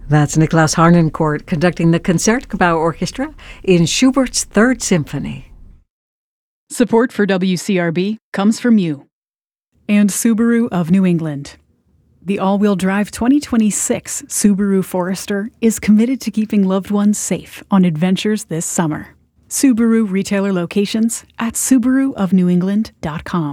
That's Niklas Harnoncourt conducting the Concertgebouw Orchestra in Schubert's Third Symphony. Support for WCRB comes from you and Subaru of New England. The all-wheel drive 2026 Subaru Forester is committed to keeping loved ones safe on adventures this summer. Subaru retailer locations at subaruofnewengland.com.